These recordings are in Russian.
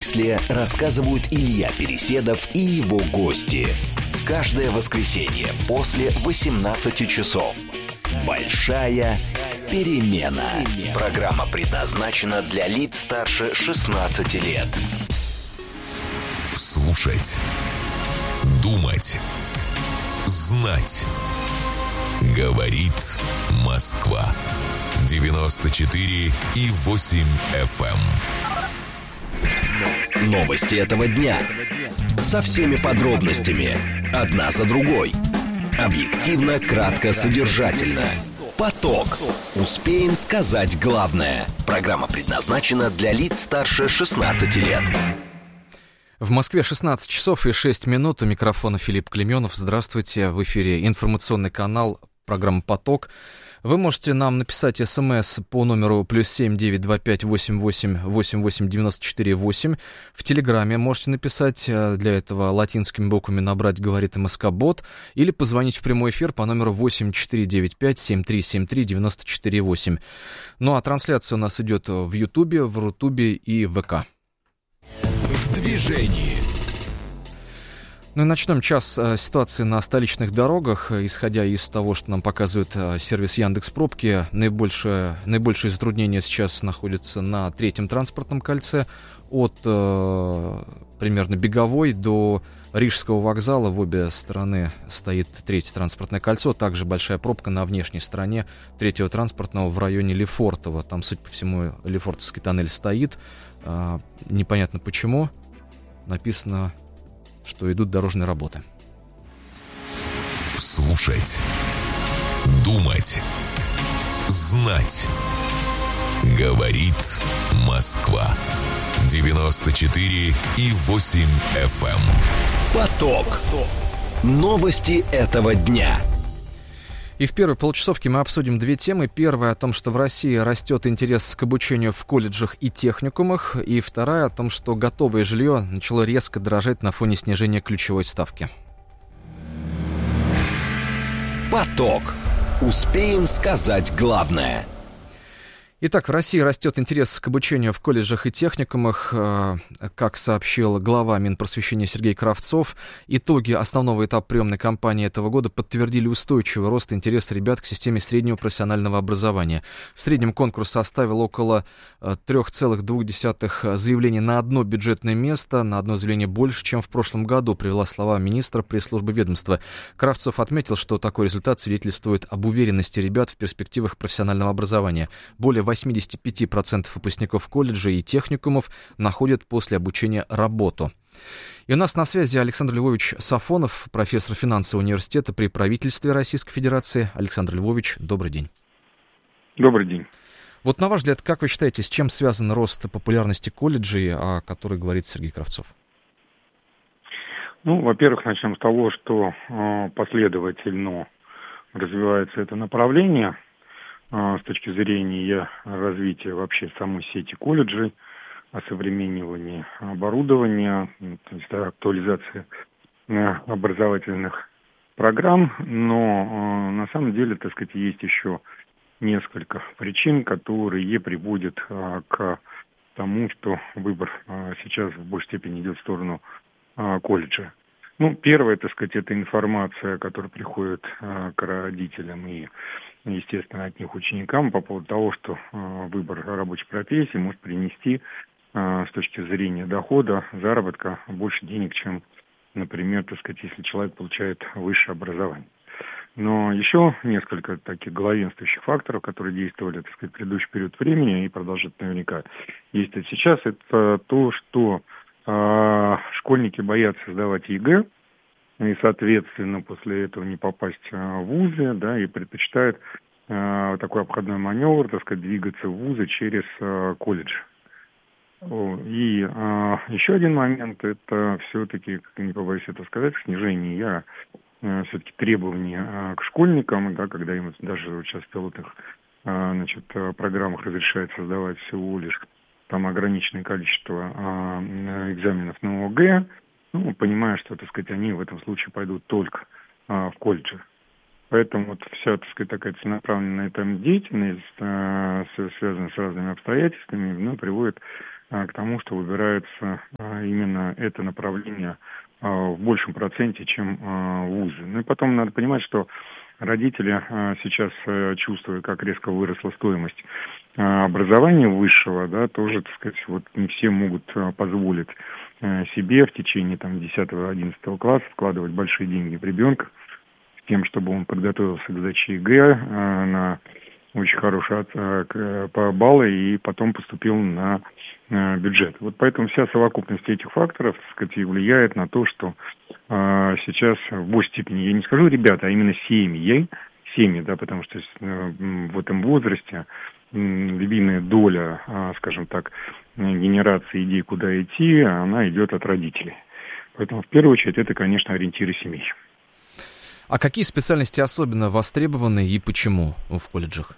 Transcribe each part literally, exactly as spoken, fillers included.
числе рассказывают Илья Переседов и его гости. Каждое воскресенье после восемнадцати часов. Большая перемена. Программа предназначена для лиц старше шестнадцати лет. Слушать. Думать. Знать. Говорит Москва. девяносто четыре и восемь эф эм. Новости этого дня. Со всеми подробностями. Одна за другой. Объективно, кратко, содержательно. Поток. Успеем сказать главное. Программа предназначена для лиц старше шестнадцати лет. В Москве шестнадцать часов и шесть минут. У микрофона Филипп Клеменов. Здравствуйте. В эфире информационный канал, программа «Поток». Вы можете нам написать смс по номеру плюс семь девять два пять восемь восемь восемь восемь девяносто четыре восемь. В Телеграме можете написать, для этого латинскими буквами набрать «Говорит МСК-бот», или позвонить в прямой эфир по номеру восемь четыре девять пять семь три семь три девяносто четыре восемь. Ну а трансляция у нас идет в Ютубе, в Рутубе и в ВК. В движении. Ну и начнем час э, ситуации на столичных дорогах. Исходя из того, что нам показывает э, сервис Яндекс.Пробки, наибольшее, наибольшее затруднение сейчас находится на третьем транспортном кольце от э, примерно Беговой до Рижского вокзала. В обе стороны стоит третье транспортное кольцо. Также большая пробка на внешней стороне третьего транспортного в районе Лефортово. Там, судя по всему, Лефортовский тоннель стоит. Э, непонятно почему. Написано, что идут дорожные работы. Слушать. Думать. Знать. Говорит Москва. девяносто четыре и восемь эф эм. Поток. Новости этого дня. И в первой получасовке мы обсудим две темы. Первая о том, что в России растет интерес к обучению в колледжах и техникумах. И вторая о том, что готовое жилье начало резко дорожать на фоне снижения ключевой ставки. Поток. Успеем сказать главное. Итак, в России растет интерес к обучению в колледжах и техникумах. Как сообщил глава Минпросвещения Сергей Кравцов, итоги основного этапа приемной кампании этого года подтвердили устойчивый рост интереса ребят к системе среднего профессионального образования. В среднем конкурс составил около три целых две десятых заявлений на одно бюджетное место, на одно заявление больше, чем в прошлом году, привела слова министра пресс-службы ведомства. Кравцов отметил, что такой результат свидетельствует об уверенности ребят в перспективах профессионального образования. Более восемьдесят пять процентов выпускников колледжей и техникумов находят после обучения работу. И у нас на связи Александр Львович Сафонов, профессор финансового университета при правительстве Российской Федерации. Александр Львович, добрый день. Добрый день. Вот на ваш взгляд, как вы считаете, с чем связан рост популярности колледжей, о которой говорит Сергей Кравцов? Ну, во-первых, начнем с того, что э, последовательно развивается это направление с точки зрения развития вообще самой сети колледжей, осовременивания оборудования, то есть актуализации образовательных программ, но на самом деле, так сказать, есть еще несколько причин, которые приводят к тому, что выбор сейчас в большей степени идет в сторону колледжа. Ну, первое, так сказать, это информация, которая приходит к родителям и, естественно, от них ученикам по поводу того, что э, выбор рабочей профессии может принести э, с точки зрения дохода, заработка больше денег, чем, например, так сказать, если человек получает высшее образование. Но еще несколько таких главенствующих факторов, которые действовали, так сказать, в предыдущий период времени и продолжают наверняка действовать сейчас, это то, что э, школьники боятся сдавать ЕГЭ, и, соответственно, после этого не попасть в вузы, да, и предпочитают э, такой обходной маневр, так сказать, двигаться в вузы через э, колледж. И э, еще один момент, это все-таки, как не побоюсь это сказать, снижение э, все-таки требований э, к школьникам, да, когда им даже вот сейчас в пилотных э, значит, программах разрешают создавать всего лишь там ограниченное количество э, экзаменов на ОГЭ, ну, понимая, что, так сказать, они в этом случае пойдут только а, в колледже. Поэтому вот вся, так сказать, такая целенаправленная там деятельность, э, связанная с разными обстоятельствами, ну, приводит э, к тому, что выбирается э, именно это направление э, в большем проценте, чем э, вузы. Ну и потом надо понимать, что родители э, сейчас, э, чувствуя, как резко выросла стоимость э, образования высшего, да, тоже, так сказать, вот не все могут э, позволить э, себе в течение там десятого-одиннадцатого класса вкладывать большие деньги в ребенка, тем, чтобы он подготовился к сдаче ЕГЭ э, на очень хорошие э, по баллы и потом поступил на э, бюджет. Вот поэтому вся совокупность этих факторов, так сказать, и влияет на то, что э, сейчас в большей степени, я не скажу ребята, а именно семьи, семьи, да, потому что э, в этом возрасте э, львиная доля, э, скажем так, генерации идей, куда идти, она идет от родителей. Поэтому в первую очередь это, конечно, ориентиры семей. А какие специальности особенно востребованы и почему в колледжах?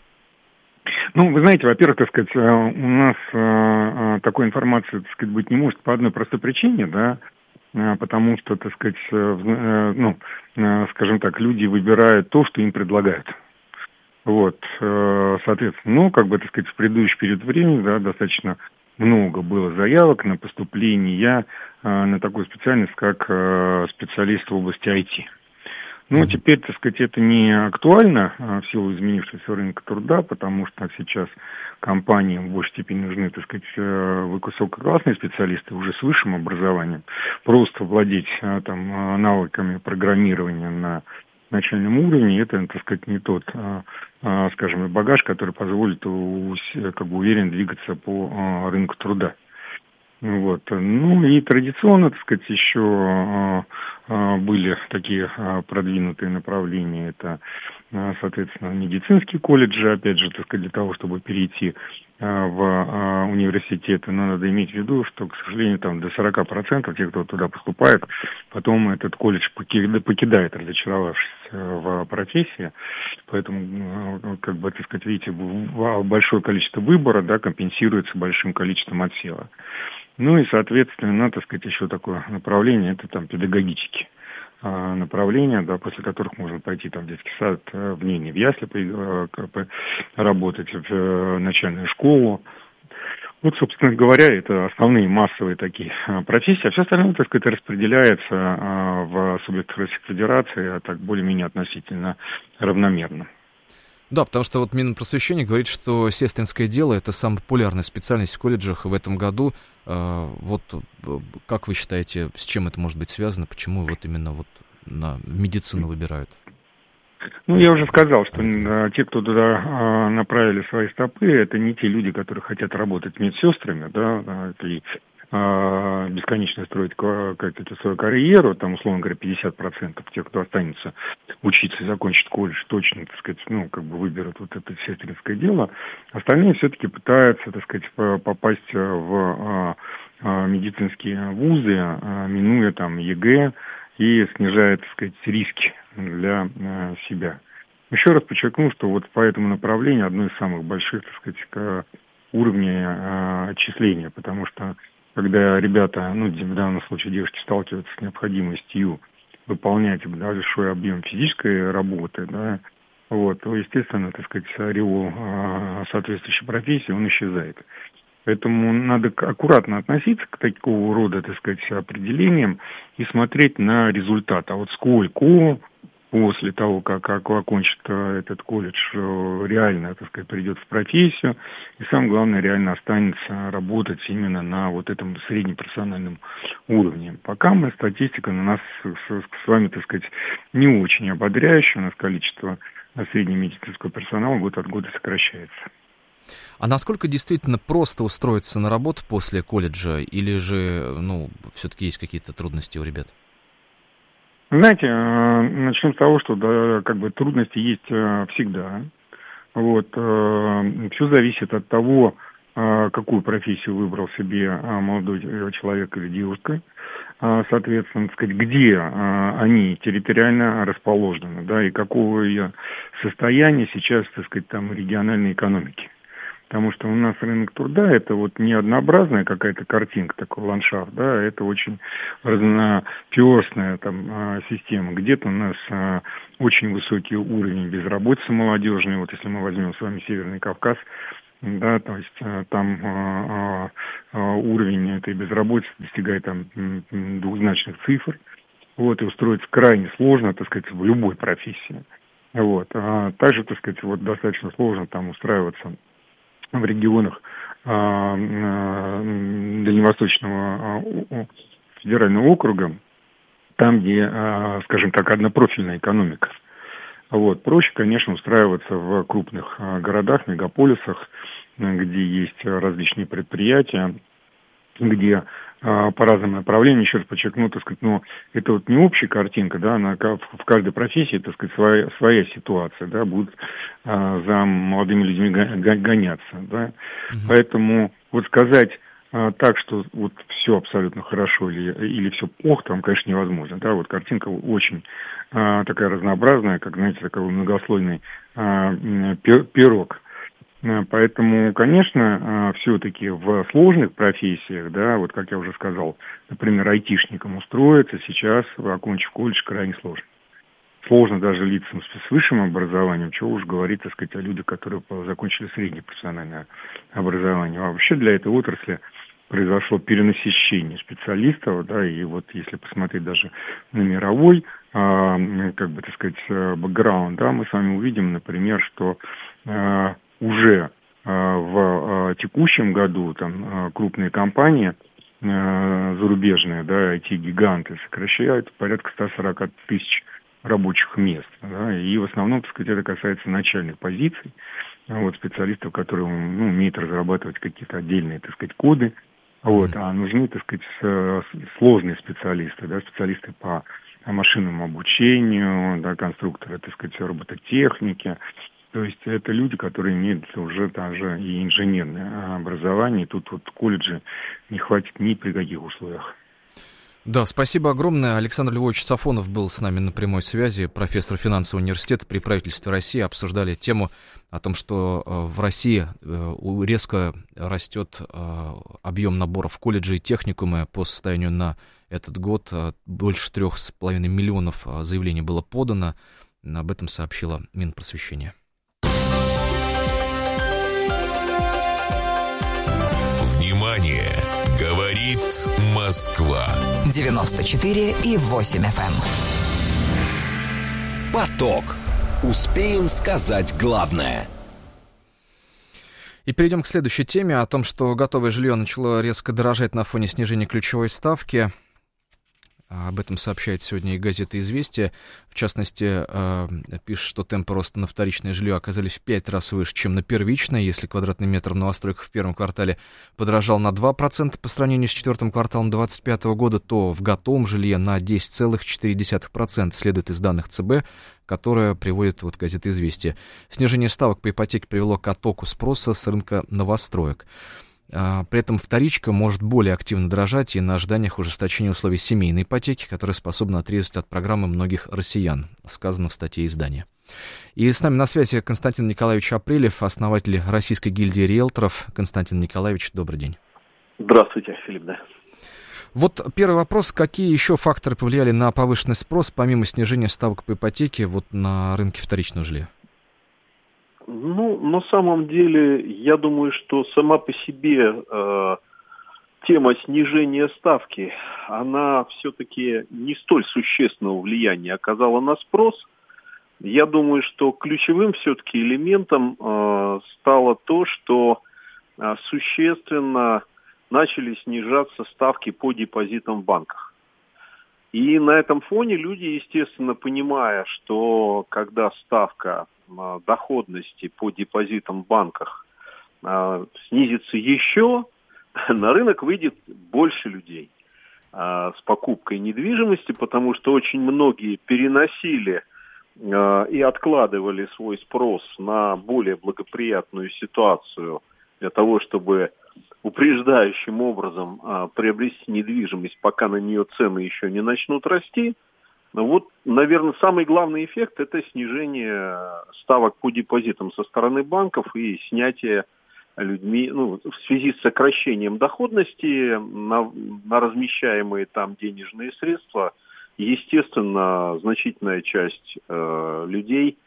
Ну, вы знаете, во-первых, так сказать, у нас э, такой информации, так сказать, быть не может по одной простой причине, да, э, потому что, так сказать, э, ну, э, скажем так, люди выбирают то, что им предлагают. Вот, э, соответственно, ну, как бы, так сказать, в предыдущий период времени, да, достаточно много было заявок на поступление э, на такую специальность, как э, специалист в области ай ти. Ну, теперь, так сказать, это не актуально а, в силу изменившегося рынка труда, потому что сейчас компаниям в большей степени нужны, так сказать, высококлассные специалисты уже с высшим образованием. Просто владеть а, там навыками программирования на начальном уровне, это, так сказать, не тот, а, а, скажем, багаж, который позволит как бы уверенно двигаться по а, рынку труда. Вот. Ну и традиционно, так сказать, еще а, а, были такие а, продвинутые направления. Это, а, соответственно, медицинские колледжи, опять же, так сказать, для того, чтобы перейти а, в а, университеты. Но надо иметь в виду, что, к сожалению, там до сорок процентов тех, кто туда поступает, потом этот колледж покидает, разочаровавшись в профессии. Поэтому, как бы, так сказать, видите, большое количество выбора, да, компенсируется большим количеством отсева. Ну и, соответственно, так сказать, еще такое направление, это там педагогические а, направления, да, после которых можно пойти там в детский сад, в ней не в ясли работать, в начальную школу. Вот, собственно говоря, это основные массовые такие профессии, а все остальное, так сказать, распределяется а, в субъектах Российской Федерации, а так более-менее относительно равномерно. Да, потому что вот Минпросвещение говорит, что сестринское дело — это самая популярная специальность в колледжах в этом году. Вот как вы считаете, с чем это может быть связано? Почему вот именно вот на медицину выбирают? Ну, я уже сказал, что а, те, кто туда а, направили свои стопы, это не те люди, которые хотят работать медсестрами, да, и а, бесконечно строить какую-то свою карьеру, там, условно говоря, пятьдесят процентов тех, кто останется учиться и закончит колледж, точно, так сказать, ну, как бы выберут вот это сестринское дело. Остальные все-таки пытаются, так сказать, попасть в а, а, медицинские вузы, а, минуя там ЕГЭ, и снижает, так сказать, риски для э, себя. Еще раз подчеркну, что вот по этому направлению одно из самых больших, так сказать, уровней э, отчисления, потому что когда ребята, ну, в данном случае девушки, сталкиваются с необходимостью выполнять большой объем физической работы, да, вот, то, естественно, так сказать, ореол э, соответствующей профессии, он исчезает. Поэтому надо аккуратно относиться к такого рода, так сказать, определениям и смотреть на результат. А вот сколько после того, как, как окончит этот колледж, реально, так сказать, придет в профессию, и самое главное, реально останется работать именно на вот этом среднепрофессиональном уровне. Пока мы, статистика на нас с, с вами, так сказать, не очень ободряющая, у нас количество среднемедицинского персонала год от года сокращается. А насколько действительно просто устроиться на работу после колледжа, или же, ну, все-таки есть какие-то трудности у ребят? Знаете, начнем с того, что, да, как бы трудности есть всегда. Вот, все зависит от того, какую профессию выбрал себе молодой человек или девушка. Соответственно, так сказать, где они территориально расположены, да, и какого состояния сейчас, так сказать, там региональной экономики. Потому что у нас рынок труда — это вот не однообразная какая-то картинка, такой ландшафт, да, это очень разноперстная там система. Где-то у нас очень высокий уровень безработицы молодежной, вот если мы возьмем с вами Северный Кавказ, да, то есть там а, а, уровень этой безработицы достигает там двузначных цифр, вот, и устроиться крайне сложно, так сказать, в любой профессии. Вот. А также, так сказать, вот достаточно сложно там устраиваться в регионах а, а, Дальневосточного а, федерального округа, там, где, а, скажем так, однопрофильная экономика. Вот. Проще, конечно, устраиваться в крупных а, городах, мегаполисах, где есть различные предприятия, где а, по разным направлениям, еще раз подчеркну, так сказать, но это вот не общая картинка, да, она в каждой профессии, так сказать, своя, своя ситуация, да, будут а, за молодыми людьми гоняться, да, угу. Поэтому вот сказать а, так, что вот все абсолютно хорошо или, или все плохо, там, конечно, невозможно, да, вот картинка очень а, такая разнообразная, как, знаете, такой многослойный а, пирог. Поэтому, конечно, все-таки в сложных профессиях, да, вот как я уже сказал, например, айтишникам устроиться сейчас, окончив колледж, крайне сложно. Сложно даже лицам с высшим образованием, чего уж говорить, так сказать, о людях, которые закончили среднее профессиональное образование. А вообще для этой отрасли произошло перенасыщение специалистов, да, и вот если посмотреть даже на мировой, а, как бы, так сказать, бэкграунд, да, мы с вами увидим, например, что а, уже а, в а, текущем году там а, крупные компании а, зарубежные, да, ай ти-гиганты сокращают порядка сто сорок тысяч рабочих мест, да, и в основном, так сказать, это касается начальных позиций, вот, специалистов, которые, ну, умеют разрабатывать какие-то отдельные, так сказать, коды, вот, а нужны, так сказать, сложные специалисты, да, специалисты по машинному обучению, да, конструкторы, так сказать, робототехники. То есть это люди, которые имеют уже даже и инженерное образование. И тут вот колледжи не хватит ни при каких условиях. Да, спасибо огромное. Александр Львович Сафонов был с нами на прямой связи, профессор финансового университета при правительстве России. Обсуждали тему о том, что в России резко растет объем наборов в колледжи и техникумы по состоянию на этот год. Больше трех с половиной миллионов заявлений было подано. Об этом сообщила Минпросвещение. Внимание! Говорит Москва. девяносто четыре и восемь эф эм. Поток. Успеем сказать главное. И перейдем к следующей теме о том, что готовое жилье начало резко дорожать на фоне снижения ключевой ставки. Об этом сообщает сегодня и газета «Известия». В частности, пишет, что темпы роста на вторичное жилье оказались в пять раз выше, чем на первичное. Если квадратный метр в новостройках в первом квартале подорожал на два процента по сравнению с четвертым кварталом две тысячи двадцать пятого года, то в готовом жилье на десять целых четыре десятых процента, следует из данных ЦБ, которое приводит вот газета «Известия». Снижение ставок по ипотеке привело к оттоку спроса с рынка новостроек. При этом вторичка может более активно дорожать и на ожиданиях ужесточения условий семейной ипотеки, которая способна отрезать от программы многих россиян, сказано в статье издания. И с нами на связи Константин Николаевич Апрелев, основатель Российской гильдии риэлторов. Константин Николаевич, добрый день. Здравствуйте, Филипп, да. Вот первый вопрос. Какие еще факторы повлияли на повышенный спрос, помимо снижения ставок по ипотеке, вот на рынке вторичного жилья? Ну, на самом деле, я думаю, что сама по себе э, тема снижения ставки, она все-таки не столь существенного влияния оказала на спрос. Я думаю, что ключевым все-таки элементом э, стало то, что э, существенно начали снижаться ставки по депозитам в банках. И на этом фоне люди, естественно, понимая, что когда ставка доходности по депозитам в банках а, снизится еще, на рынок выйдет больше людей а, с покупкой недвижимости, потому что очень многие переносили а, и откладывали свой спрос на более благоприятную ситуацию для того, чтобы упреждающим образом а, приобрести недвижимость, пока на нее цены еще не начнут расти. Вот, наверное, самый главный эффект – это снижение ставок по депозитам со стороны банков и снятие людьми, ну, в связи с сокращением доходности на, на размещаемые там денежные средства, естественно, значительная часть э, людей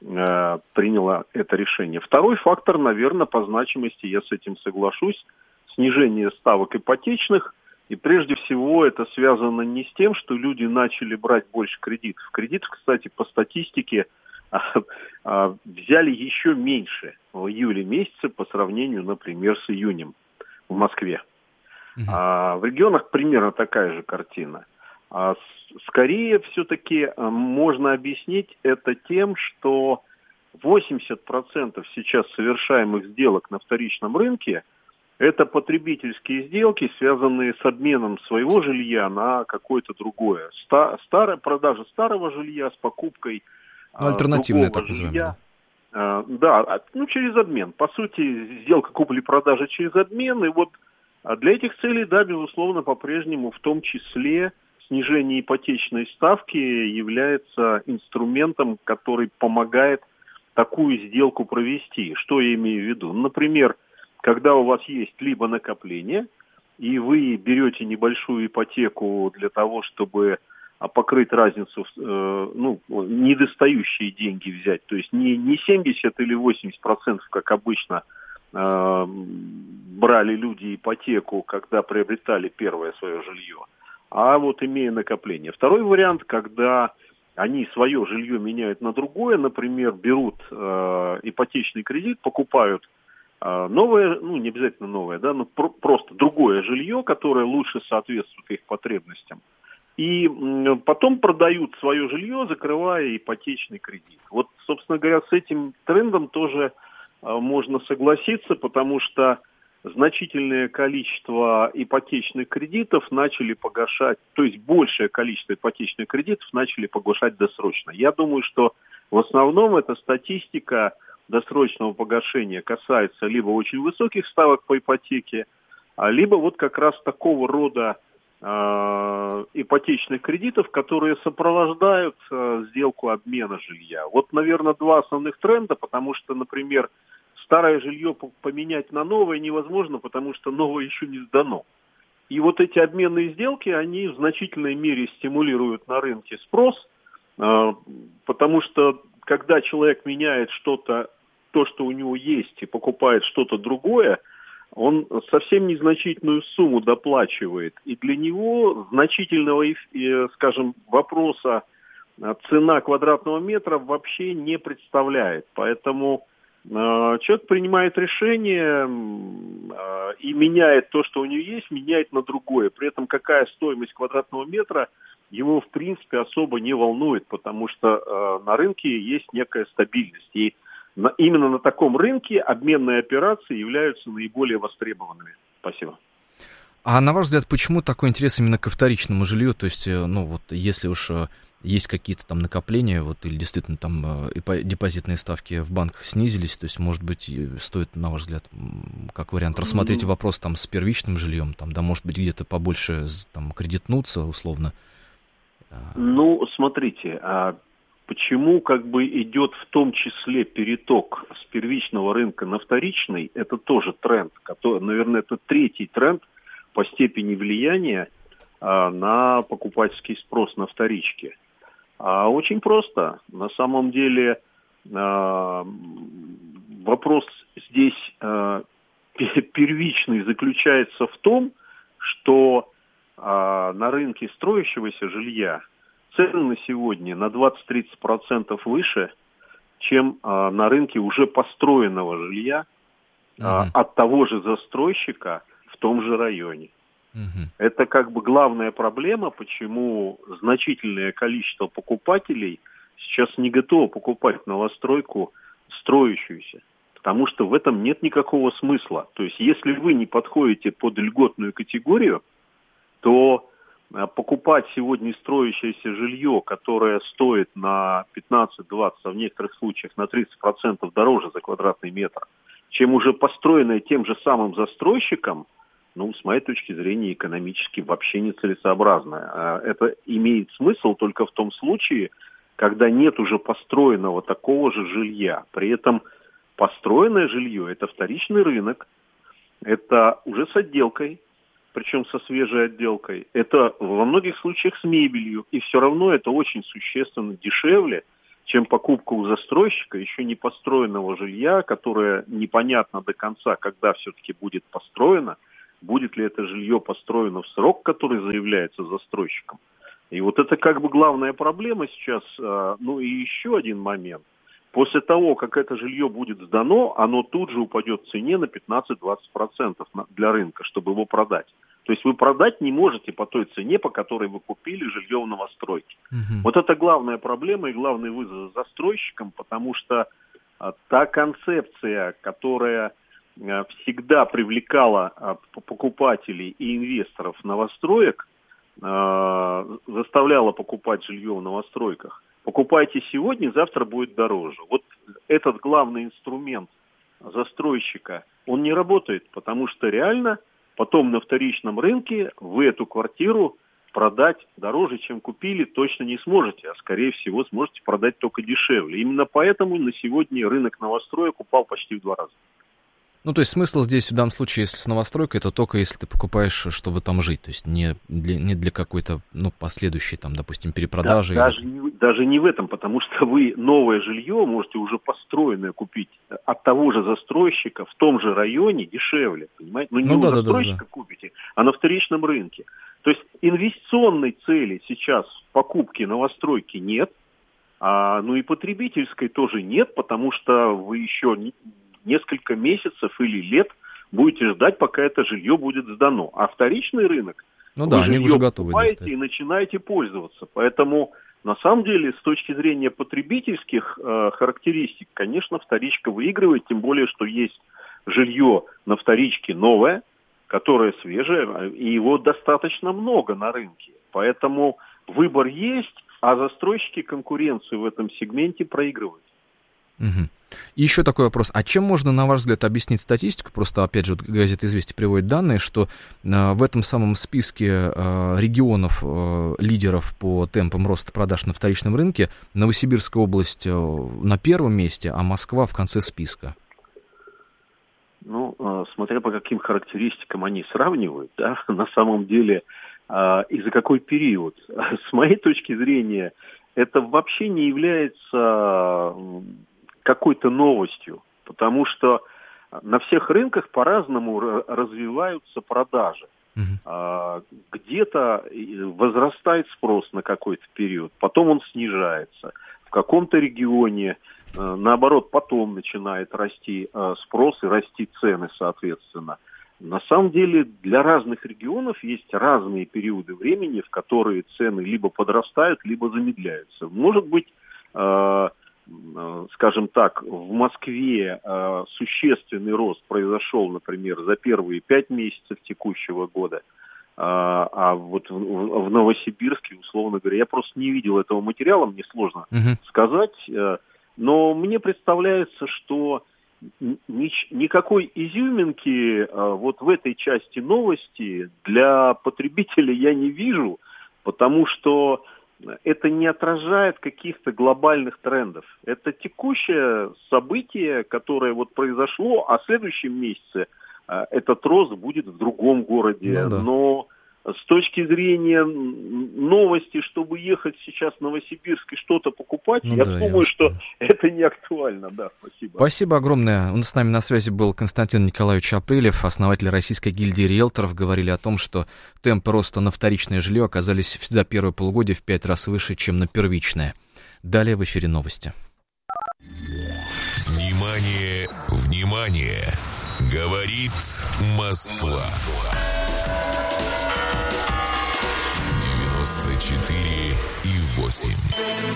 э, приняла это решение. Второй фактор, наверное, по значимости, я с этим соглашусь, снижение ставок ипотечных. И прежде всего это связано не с тем, что люди начали брать больше кредитов. Кредитов, кстати, по статистике а, а, взяли еще меньше в июле месяце по сравнению, например, с июнем в Москве. Uh-huh. А, в регионах примерно такая же картина. А, с, скорее все-таки а, можно объяснить это тем, что восемьдесят процентов сейчас совершаемых сделок на вторичном рынке это потребительские сделки, связанные с обменом своего жилья на какое-то другое. Ста- старая продажа старого жилья с покупкой ну, альтернативная, другого так жилья. А, да, ну через обмен. По сути, сделка купли-продажи через обмен. И вот для этих целей, да, безусловно, по-прежнему, в том числе снижение ипотечной ставки является инструментом, который помогает такую сделку провести. Что я имею в виду? Например, когда у вас есть либо накопление, и вы берете небольшую ипотеку для того, чтобы покрыть разницу, э, ну, недостающие деньги взять, то есть не, не семьдесят или восемьдесят процентов, как обычно э, брали люди ипотеку, когда приобретали первое свое жилье, а вот имея накопление. Второй вариант, когда они свое жилье меняют на другое, например, берут э, ипотечный кредит, покупают новое, ну не обязательно новое, да, но про- просто другое жилье, которое лучше соответствует их потребностям. И м, потом продают свое жилье, закрывая ипотечный кредит. Вот, собственно говоря, с этим трендом тоже а, можно согласиться, потому что значительное количество ипотечных кредитов начали погашать, то есть большее количество ипотечных кредитов начали погашать досрочно. Я думаю, что в основном эта статистика досрочного погашения касается либо очень высоких ставок по ипотеке, либо вот как раз такого рода э, ипотечных кредитов, которые сопровождают э, сделку обмена жилья. Вот, наверное, два основных тренда, потому что, например, старое жилье поменять на новое невозможно, потому что новое еще не сдано. И вот эти обменные сделки, они в значительной мере стимулируют на рынке спрос, э, потому что когда человек меняет что-то, то, что у него есть, и покупает что-то другое, он совсем незначительную сумму доплачивает. И для него значительного, скажем, вопроса цена квадратного метра вообще не представляет. Поэтому э, человек принимает решение э, и меняет то, что у него есть, меняет на другое. При этом какая стоимость квадратного метра его, в принципе, особо не волнует, потому что э, на рынке есть некая стабильность. И на, именно на таком рынке обменные операции являются наиболее востребованными. Спасибо. А на ваш взгляд, почему такой интерес именно ко вторичному жилью? То есть, ну вот, если уж есть какие-то там накопления, вот, или действительно там депозитные ставки в банках снизились, то есть, может быть, стоит, на ваш взгляд, как вариант, рассмотреть вопрос там с первичным жильем, там, да, может быть, где-то побольше там кредитнуться, условно? Ну, смотрите, а почему как бы идет в том числе переток с первичного рынка на вторичный, это тоже тренд, который, наверное, это третий тренд по степени влияния а, на покупательский спрос на вторичке. А очень просто. На самом деле а, вопрос здесь а, первичный заключается в том, что а, на рынке строящегося жилья цены на сегодня на двадцать-тридцать процентов выше, чем а, на рынке уже построенного жилья а, uh-huh. от того же застройщика в том же районе. Uh-huh. Это как бы главная проблема, почему значительное количество покупателей сейчас не готово покупать новостройку строящуюся. Потому что в этом нет никакого смысла. То есть если вы не подходите под льготную категорию, то покупать сегодня строящееся жилье, которое стоит на пятнадцать-двадцать, а в некоторых случаях на тридцать процентов дороже за квадратный метр, чем уже построенное тем же самым застройщиком, ну, с моей точки зрения, экономически вообще нецелесообразно. Это имеет смысл только в том случае, когда нет уже построенного такого же жилья. При этом Построенное жилье – это вторичный рынок, это уже с отделкой, причем со свежей отделкой. Это во многих случаях с мебелью, и все равно это очень существенно дешевле, чем покупка у застройщика еще не построенного жилья, которое непонятно до конца, когда все-таки будет построено, будет ли это жилье построено в срок, который заявляется застройщиком. И вот это как бы главная проблема сейчас. Ну и еще один момент. После того, как это жилье будет сдано, оно тут же упадет в цене на пятнадцать-двадцать процентов для рынка, чтобы его продать. То есть вы продать не можете по той цене, по которой вы купили жилье в новостройке. Угу. Вот это главная проблема и главный вызов застройщикам, потому что а, та концепция, которая а, всегда привлекала а, покупателей и инвесторов новостроек, а, заставляла покупать жилье в новостройках. Покупайте сегодня, завтра будет дороже. Вот этот главный инструмент застройщика, он не работает, потому что реально потом на вторичном рынке вы эту квартиру продать дороже, чем купили, точно не сможете, а скорее всего сможете продать только дешевле. Именно поэтому на сегодня рынок новостроек упал почти в два раза. Ну, то есть смысл здесь в данном случае, если с новостройкой, это только если ты покупаешь, чтобы там жить, то есть не для, не для какой-то, ну, последующей, там, допустим, перепродажи. Да, даже, не, даже не в этом, потому что вы новое жилье можете уже построенное купить от того же застройщика в том же районе дешевле, понимаете? Но не ну, у да, застройщика да, да, да. купите, а на вторичном рынке. То есть инвестиционной цели сейчас в покупке новостройки нет, а, ну и потребительской тоже нет, потому что вы еще не несколько месяцев или лет будете ждать, пока это жилье будет сдано. А вторичный рынок, ну да, вы они жилье уже готовы покупаете достать. И начинаете пользоваться. Поэтому, на самом деле, с точки зрения потребительских э, характеристик, конечно, вторичка выигрывает, тем более, что есть жилье на вторичке новое, которое свежее, и его достаточно много на рынке. Поэтому выбор есть, а застройщики конкуренцию в этом сегменте проигрывают. Угу. И еще такой вопрос. А чем можно, на ваш взгляд, объяснить статистику? Просто, опять же, вот газета «Известия» приводит данные, что э, в этом самом списке э, регионов, э, лидеров по темпам роста продаж на вторичном рынке, Новосибирская область э, на первом месте, а Москва в конце списка. Ну, э, смотря по каким характеристикам они сравнивают, да, на самом деле, э, и за какой период. С моей точки зрения, это вообще не является какой-то новостью, потому что на всех рынках по-разному развиваются продажи. Uh-huh. Где-то возрастает спрос на какой-то период, потом он снижается. В каком-то регионе, наоборот, потом начинает расти спрос и расти цены, соответственно. На самом деле для разных регионов есть разные периоды времени, в которые цены либо подрастают, либо замедляются. Может быть, скажем так, в Москве э, существенный рост произошел, например, за первые пять месяцев текущего года, э, а вот в, в Новосибирске, условно говоря, я просто не видел этого материала, мне сложно uh-huh. сказать, э, но мне представляется, что ни, никакой изюминки э, вот в этой части новости для потребителя я не вижу, потому что это не отражает каких-то глобальных трендов. Это текущее событие, которое вот произошло, а в следующем месяце э, этот рост будет в другом городе. Ну, да. Но с точки зрения новости, чтобы ехать сейчас в Новосибирск и что-то покупать, ну, я да, думаю, я что это не актуально. Да, спасибо. Спасибо огромное. С нами на связи был Константин Николаевич Апрелев, основатель Российской гильдии риэлторов. Говорили о том, что темпы роста на вторичное жилье оказались за первое полугодие в пять раз выше, чем на первичное. Далее в эфире новости. Внимание, внимание! Говорит Москва. девяносто четыре и восемь.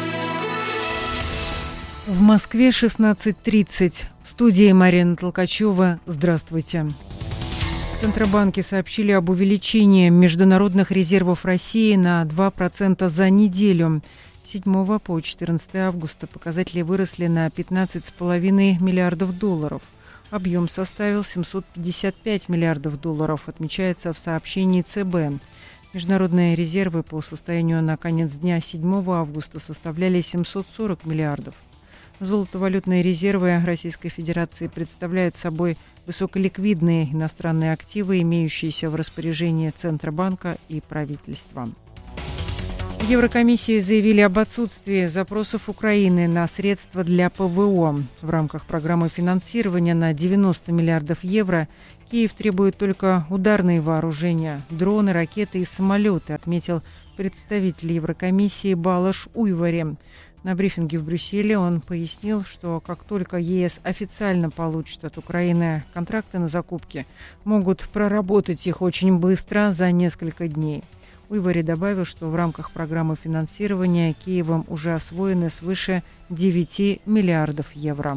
В Москве шестнадцать тридцать. В студии Марина Толкачева. Здравствуйте. В Центробанке сообщили об увеличении международных резервов России на два процента за неделю. С седьмого по четырнадцатое августа показатели выросли на пятнадцать целых пять десятых миллиардов долларов. Объем составил семьсот пятьдесят пять миллиардов долларов, отмечается в сообщении ЦБ. Международные резервы по состоянию на конец дня седьмого августа составляли семьсот сорок миллиардов. Золотовалютные резервы Российской Федерации представляют собой высоколиквидные иностранные активы, имеющиеся в распоряжении Центробанка и правительства. В Еврокомиссии заявили об отсутствии запросов Украины на средства для ПВО. В рамках программы финансирования на девяносто миллиардов евро Киев требует только ударные вооружения, дроны, ракеты и самолеты, отметил представитель Еврокомиссии Балаш Уйвари. На брифинге в Брюсселе он пояснил, что как только ЕС официально получит от Украины контракты на закупки, могут проработать их очень быстро, за несколько дней. Уйвари добавил, что в рамках программы финансирования Киевом уже освоены свыше девяти миллиардов евро.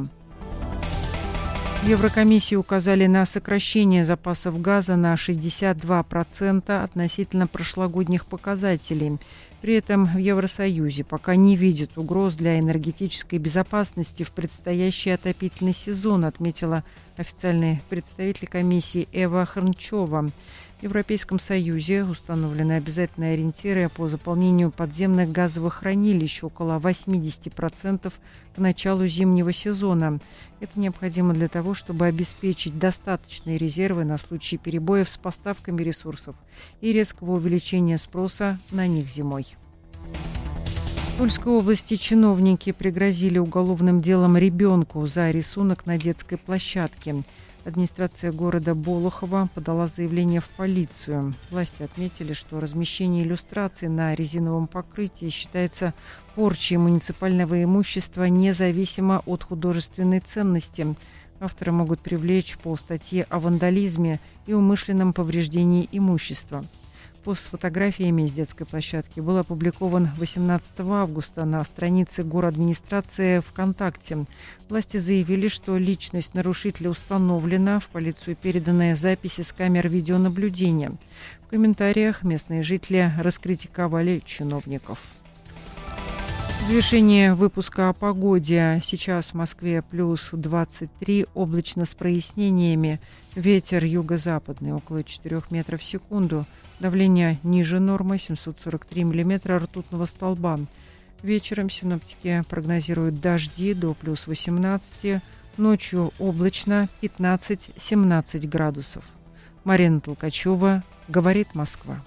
В Еврокомиссии указали на сокращение запасов газа на шестьдесят два процента относительно прошлогодних показателей. При этом в Евросоюзе пока не видят угроз для энергетической безопасности в предстоящий отопительный сезон, отметила официальный представитель комиссии Эва Хрнчова. В Европейском Союзе установлены обязательные ориентиры по заполнению подземных газовых хранилищ около восемьдесят процентов к началу зимнего сезона. Это необходимо для того, чтобы обеспечить достаточные резервы на случай перебоев с поставками ресурсов и резкого увеличения спроса на них зимой. В Тульской области чиновники пригрозили уголовным делом ребенку за рисунок на детской площадке. Администрация города Болохово подала заявление в полицию. Власти отметили, что размещение иллюстраций на резиновом покрытии считается порчей муниципального имущества независимо от художественной ценности. Авторы могут привлечь по статье о вандализме и умышленном повреждении имущества. Пост с фотографиями с детской площадки был опубликован восемнадцатого августа на странице городадминистрации ВКонтакте. Власти заявили, что личность нарушителя установлена, в полицию переданы записи с камер видеонаблюдения. В комментариях местные жители раскритиковали чиновников. В завершение выпуска о погоде. Сейчас в Москве плюс двадцать три, облачно с прояснениями. Ветер юго-западный около четырёх метров в секунду. Давление ниже нормы, семьсот сорок три миллиметра ртутного столба. Вечером синоптики прогнозируют дожди до плюс восемнадцати. Ночью облачно пятнадцать-семнадцать градусов. Марина Толкачева, «Говорит Москва».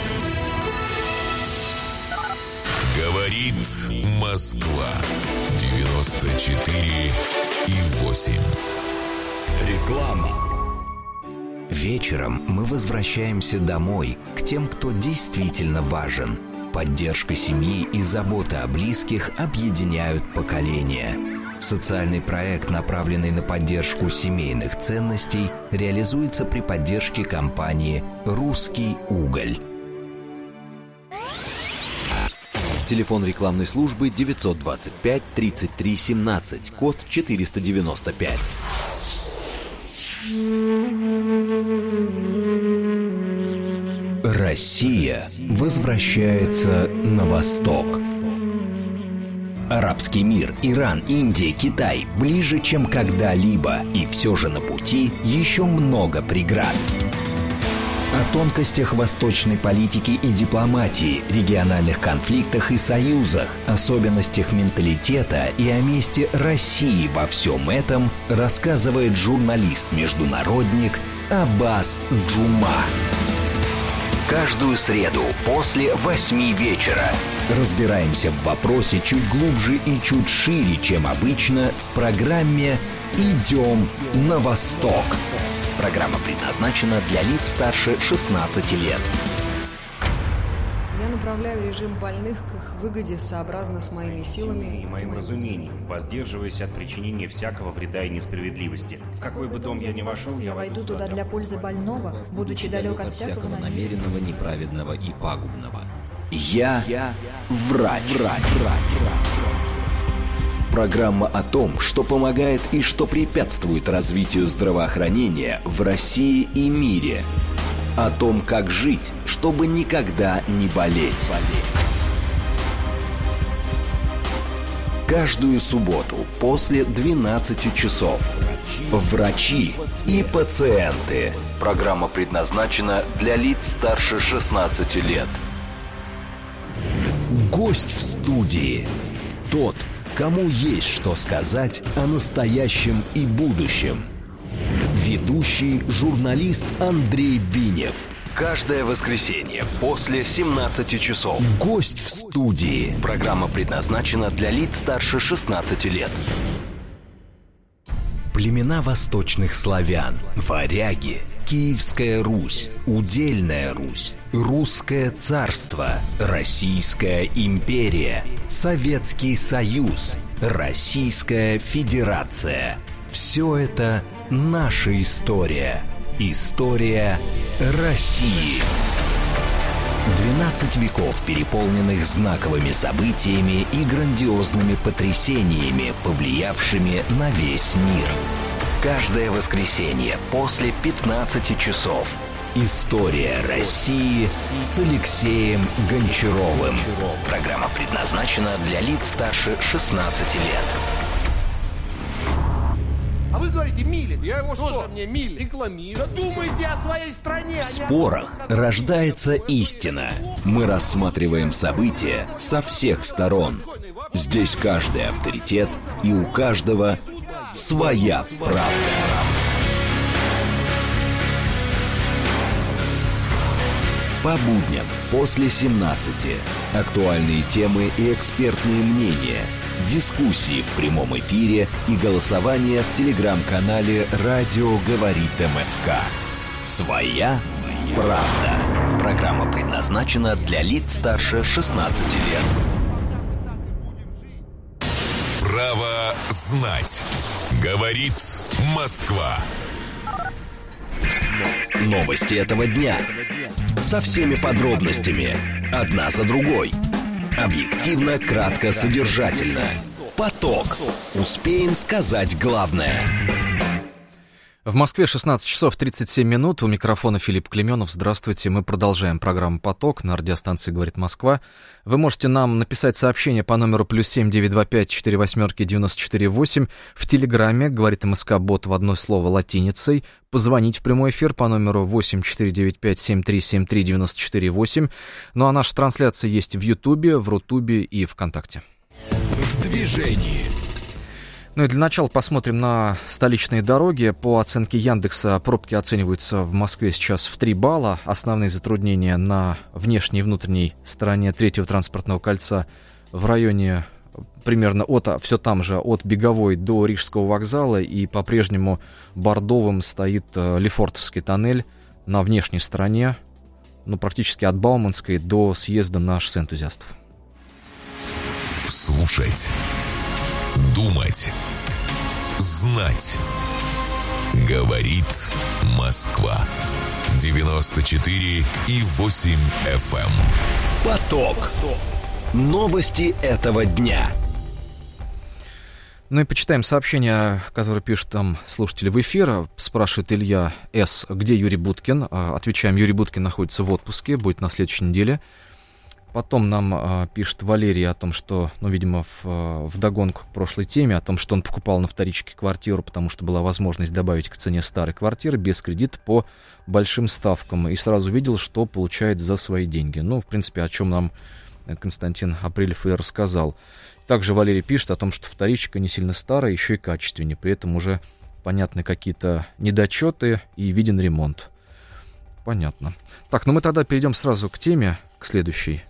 Говорит Москва. девяносто четыре и восемь. Реклама. Вечером мы возвращаемся домой, к тем, кто действительно важен. Поддержка семьи и забота о близких объединяют поколения. Социальный проект, направленный на поддержку семейных ценностей, реализуется при поддержке компании «Русский уголь». Телефон рекламной службы девятьсот двадцать пять тридцать три семнадцать, код четыреста девяносто пять. Россия возвращается на восток. Арабский мир, Иран, Индия, Китай ближе, чем когда-либо, и все же на пути еще много преград. О тонкостях восточной политики и дипломатии, региональных конфликтах и союзах, особенностях менталитета и о месте России во всем этом рассказывает журналист-международник Аббас Джума. Каждую среду после восьми вечера разбираемся в вопросе чуть глубже и чуть шире, чем обычно, в программе «Идем на восток». Программа предназначена для лиц старше шестнадцати лет. Я направляю режим больных к их выгоде сообразно с моими силами и моим разумением, воздерживаясь от причинения всякого вреда и несправедливости. В какой бы дом я ни вошел, я, я войду туда для пользы больного, будучи далек от всякого намеренного, неправедного и пагубного. Я, я врач. врач, врач, врач. Программа о том, что помогает и что препятствует развитию здравоохранения в России и мире. О том, как жить, чтобы никогда не болеть. Каждую субботу после двенадцати часов. Врачи и пациенты. Программа предназначена для лиц старше шестнадцати лет. Гость в студии. Тот, кому есть что сказать о настоящем и будущем. Ведущий журналист Андрей Бинев. Каждое воскресенье после семнадцати часов. Гость в студии. Программа предназначена для лиц старше шестнадцати лет. Племена восточных славян, варяги, Киевская Русь, Удельная Русь, Русское царство, Российская империя, Советский Союз, Российская Федерация. Все это наша история. История России. двенадцать веков, переполненных знаковыми событиями и грандиозными потрясениями, повлиявшими на весь мир. Каждое воскресенье после пятнадцати часов. История России с Алексеем Гончаровым. Программа предназначена для лиц старше шестнадцати лет. А вы говорите, Милин. Я его что? Тоже мне Милин. Рекламирую. Думайте о своей стране. В спорах рождается истина. Мы рассматриваем события со всех сторон. Здесь каждый авторитет, и у каждого своя правда. По будням после семнадцати. Актуальные темы и экспертные мнения. Дискуссии в прямом эфире и голосование в телеграм-канале «Радио говорит МСК». Своя правда. Программа предназначена для лиц старше шестнадцати лет. Право знать. Говорит Москва. Новости этого дня. Со всеми подробностями. Одна за другой. Объективно, кратко, содержательно. Поток. Успеем сказать главное. В Москве шестнадцать часов тридцать семь минут. У микрофона Филипп Клеменов. Здравствуйте. Мы продолжаем программу «Поток» на радиостанции «Говорит Москва». Вы можете нам написать сообщение по номеру плюс семь девятьсот двадцать пять четыре восьмерки девяносто четыре восемь. В Телеграме «Говорит МСК» бот в одно слово латиницей. Позвонить в прямой эфир по номеру восемь четыре девять пять семь три семь три девяносто четыре восемь. Ну а наша трансляция есть в Ютубе, в Рутубе и ВКонтакте. В движении. Ну и для начала посмотрим на столичные дороги. По оценке Яндекса, пробки оцениваются в Москве сейчас в три балла. Основные затруднения на внешней и внутренней стороне третьего транспортного кольца в районе примерно от, все там же, от Беговой до Рижского вокзала. И по-прежнему бордовым стоит Лефортовский тоннель на внешней стороне, ну, практически от Бауманской до съезда на шоссе Энтузиастов. Слушать. Думать. Знать. Говорит Москва. девяносто четыре и восемь эф эм. Поток. Новости этого дня. Ну и почитаем сообщение, которое пишет там слушатели в эфир. Спрашивает Илья С., где Юрий Буткин. Отвечаем, Юрий Буткин находится в отпуске, будет на следующей неделе. Потом нам а, пишет Валерий о том, что, ну, видимо, в, вдогонку к прошлой теме, о том, что он покупал на вторичке квартиру, потому что была возможность добавить к цене старой квартиры без кредита по большим ставкам. И сразу видел, что получает за свои деньги. Ну, в принципе, о чем нам Константин Апрелев и рассказал. Также Валерий пишет о том, что вторичка не сильно старая, еще и качественнее. При этом уже понятны какие-то недочеты и виден ремонт. Понятно. Так, ну мы тогда перейдем сразу к теме, к следующей.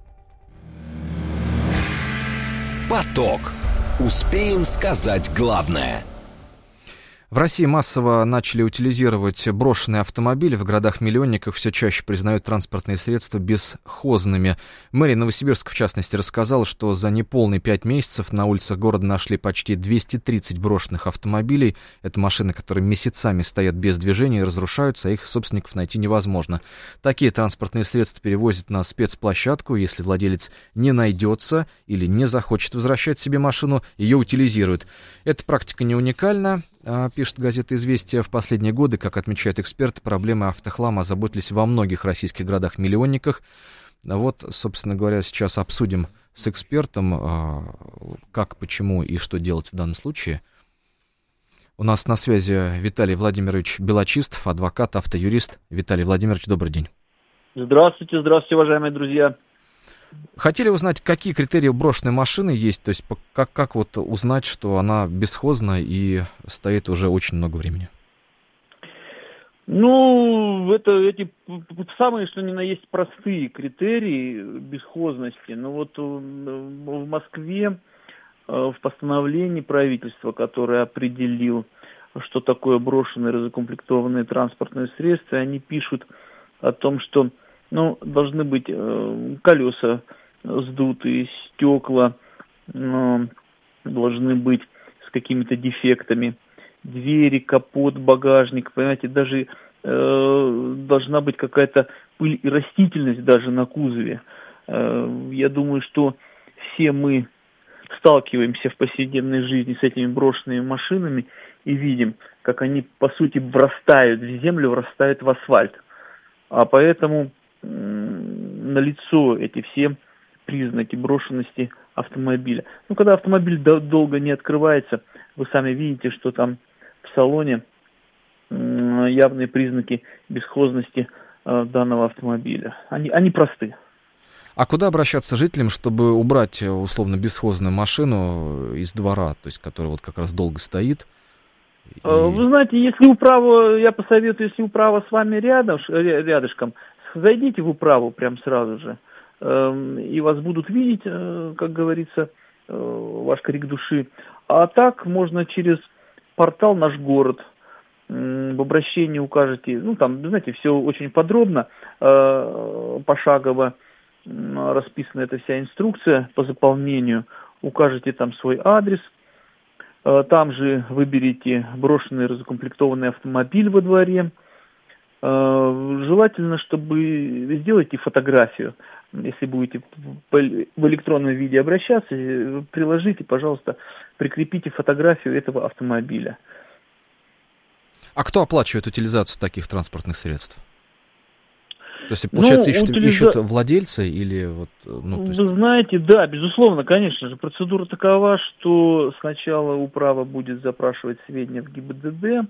Поток. Успеем сказать главное. В России массово начали утилизировать брошенные автомобили. В городах-миллионниках все чаще признают транспортные средства бесхозными. Мэрия Новосибирска, в частности, рассказала, что за неполные пять месяцев на улицах города нашли почти двести тридцать брошенных автомобилей. Это машины, которые месяцами стоят без движения и разрушаются, а их собственников найти невозможно. Такие транспортные средства перевозят на спецплощадку. Если владелец не найдется или не захочет возвращать себе машину, ее утилизируют. Эта практика не уникальна. Пишет газета «Известия». В последние годы, как отмечают эксперты, проблемы автохлама озаботились во многих российских городах-миллионниках. Вот, собственно говоря, сейчас обсудим с экспертом, как, почему и что делать в данном случае. У нас на связи Виталий Владимирович Белочистов, адвокат, автоюрист. Виталий Владимирович, добрый день. Здравствуйте, здравствуйте, уважаемые друзья. Хотели узнать, какие критерии брошенной машины есть, то есть как, как вот узнать, что она бесхозна и стоит уже очень много времени? Ну, это эти самые, что ни на есть, простые критерии бесхозности. Ну вот в Москве в постановлении правительства, которое определил, что такое брошенные разукомплектованные транспортные средства, они пишут о том, что ну, должны быть э, колеса сдутые, стекла э, должны быть с какими-то дефектами, двери, капот, багажник, понимаете, даже э, должна быть какая-то пыль и растительность даже на кузове. Э, я думаю, что все мы сталкиваемся в повседневной жизни с этими брошенными машинами и видим, как они, по сути, врастают в землю, врастают в асфальт. А поэтому м- налицо эти все признаки брошенности автомобиля. Ну, когда автомобиль до- долго не открывается, вы сами видите, что там в салоне м- явные признаки бесхозности э, данного автомобиля. Они, они просты. А куда обращаться жителям, чтобы убрать условно бесхозную машину из двора, то есть которая вот как раз долго стоит? И... Вы знаете, если управа, я посоветую, если управа с вами рядом, рядышком, зайдите в управу прям сразу же, и вас будут видеть, как говорится, ваш крик души. А так можно через портал «Наш город», в обращении укажете, ну там, знаете, все очень подробно, пошагово расписана эта вся инструкция по заполнению, укажете там свой адрес, там же выберите брошенный разукомплектованный автомобиль во дворе. Желательно, чтобы сделайте фотографию, если будете в электронном виде обращаться, приложите, пожалуйста, прикрепите фотографию этого автомобиля. А кто оплачивает утилизацию таких транспортных средств? То есть, получается, ну, ищут, утилиза... ищут владельцы или вот... Ну, то есть... Вы знаете, да, безусловно, конечно же. Процедура такова, что сначала управа будет запрашивать сведения в ГИБДД,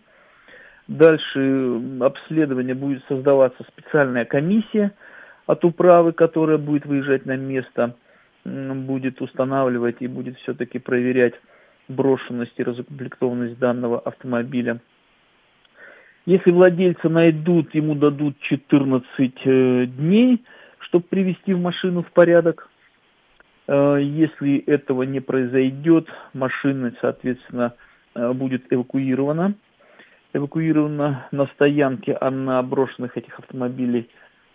дальше обследование будет создаваться специальная комиссия от управы, которая будет выезжать на место, будет устанавливать и будет все-таки проверять брошенность и разукомплектованность данного автомобиля. Если владельца найдут, ему дадут четырнадцать э, дней, чтобы привести в машину в порядок. Э, если этого не произойдет, машина, соответственно, э, будет эвакуирована. Эвакуирована на стоянке, а на брошенных этих автомобилей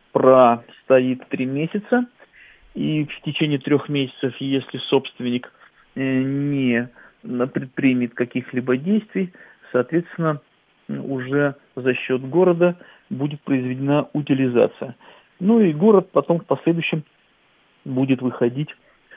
простоит три месяца. И в течение трех месяцев, если собственник э, не предпримет каких-либо действий, соответственно, уже за счет города будет произведена утилизация. Ну и город потом в последующем будет выходить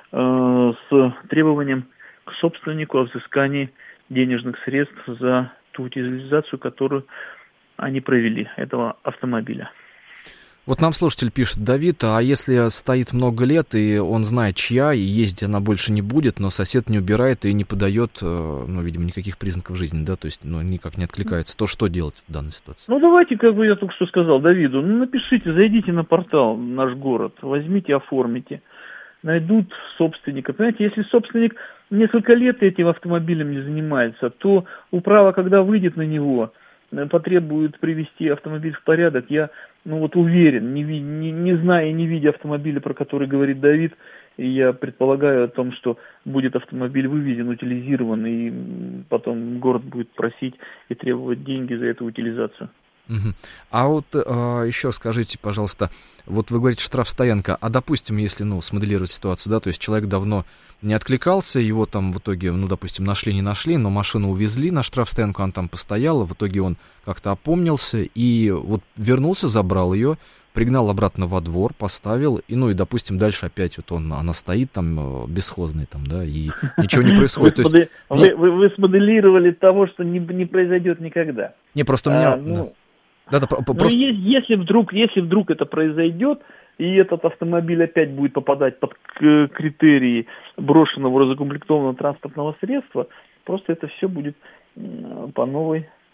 э, с требованием к собственнику о взыскании денежных средств за ту утилизацию, которую они провели, этого автомобиля. Вот нам слушатель пишет: Давид, а если стоит много лет, и он знает, чья, и ездить она больше не будет, но сосед не убирает и не подает, ну, видимо, никаких признаков жизни, да, то есть, ну, никак не откликается, то что делать в данной ситуации? Ну, давайте, как бы я только что сказал Давиду, ну, напишите, зайдите на портал «Наш город», возьмите, оформите, найдут собственника. Понимаете, если собственник несколько лет этим автомобилем не занимается, то управа, когда выйдет на него, потребует привести автомобиль в порядок, я, ну вот уверен, не, не, не зная и не видя автомобиля, про который говорит Давид, я предполагаю о том, что будет автомобиль вывезен, утилизирован, и потом город будет просить и требовать деньги за эту утилизацию. Угу. А вот а, еще скажите, пожалуйста, вот вы говорите штрафстоянка, а допустим, если, ну, смоделировать ситуацию, да, то есть человек давно не откликался, его там в итоге, ну, допустим, нашли, не нашли, но машину увезли на штрафстоянку, она там постояла, в итоге он как-то опомнился и вот вернулся, забрал ее, пригнал обратно во двор, поставил, и, ну, и, допустим, дальше опять вот он, она стоит там бесхозной, там, да, и ничего не происходит. Вы, То есть, вы, вы, вы смоделировали того, что не, не произойдет никогда. Не, просто у меня... А, ну... да. Да, да, Но просто... если, если, вдруг, если вдруг это произойдет, и этот автомобиль опять будет попадать под критерии брошенного разукомплектованного транспортного средства, просто это все будет по новой